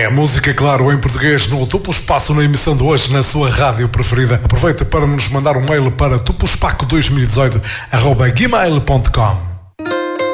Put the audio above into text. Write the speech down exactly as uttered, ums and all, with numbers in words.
É música, claro, em português, no Duplo Espaço, na emissão de hoje, na sua rádio preferida. Aproveita para nos mandar um mail para duplo espaco dois mil e dezoito arroba gmail ponto com.